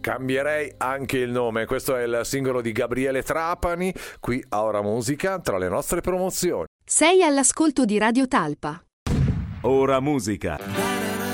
cambierei anche il nome. Questo è il singolo di Gabriele Trapani, qui a Ora Musica, tra le nostre promozioni. Sei all'ascolto di Radio Talpa. Ora Musica.